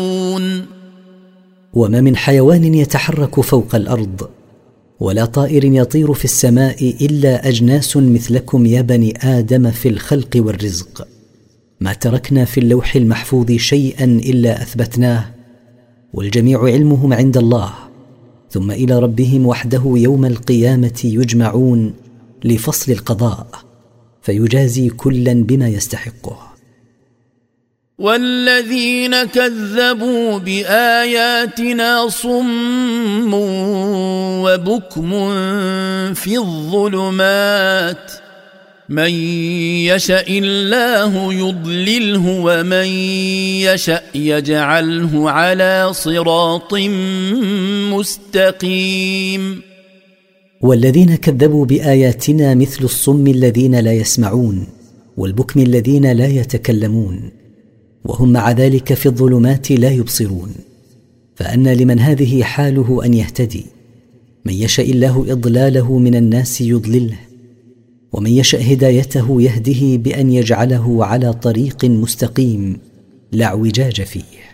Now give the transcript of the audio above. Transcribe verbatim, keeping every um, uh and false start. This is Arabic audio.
وما من حيوان يتحرك فوق الأرض ولا طائر يطير في السماء إلا أجناس مثلكم يا بني آدم في الخلق والرزق. ما تركنا في اللوح المحفوظ شيئا إلا أثبتناه، والجميع علمهم عند الله، ثم إلى ربهم وحده يوم القيامة يجمعون لفصل القضاء، فيجازي كلا بما يستحقه. والذين كذبوا بآياتنا صم وبكم في الظلمات، من يشاء الله يضلله ومن يشاء يجعله على صراط مستقيم. والذين كذبوا بآياتنا مثل الصم الذين لا يسمعون والبكم الذين لا يتكلمون، وهم مع ذلك في الظلمات لا يبصرون. فأن لمن هذه حاله أن يهتدي، من يشاء الله إضلاله من الناس يضلله، ومن يشاء هدايته يهده بأن يجعله على طريق مستقيم لا اعوجاج فيه.